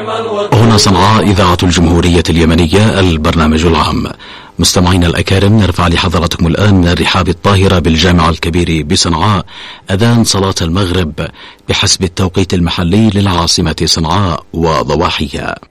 هنا صنعاء إذاعة الجمهورية اليمنية، البرنامج العام. مستمعينا الأكارم، نرفع لحضراتكم الآن من الرحاب الطاهرة بالجامع الكبير بصنعاء أذان صلاة المغرب بحسب التوقيت المحلي للعاصمة صنعاء وضواحيها.